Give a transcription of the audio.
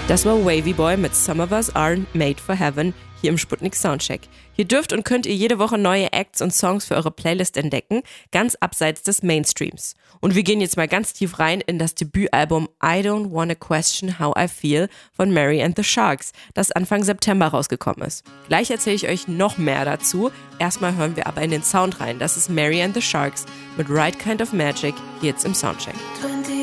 Das war Wavy Boy mit Some of Us Aren't Made for Heaven hier im Sputnik Soundcheck. Hier dürft und könnt ihr jede Woche neue Acts und Songs für eure Playlist entdecken, ganz abseits des Mainstreams. Und wir gehen jetzt mal ganz tief rein in das Debütalbum I Don't Wanna Question How I Feel von Mary and the Sharks, das Anfang September rausgekommen ist. Gleich erzähle ich euch noch mehr dazu. Erstmal hören wir aber in den Sound rein. Das ist Mary and the Sharks mit Right Kind of Magic hier jetzt im Soundcheck.